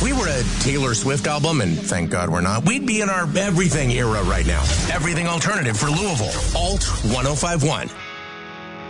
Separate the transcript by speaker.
Speaker 1: If we were a Taylor Swift album, and thank God we're not, we'd be in our everything era right now. Everything alternative for Louisville. Alt 1051.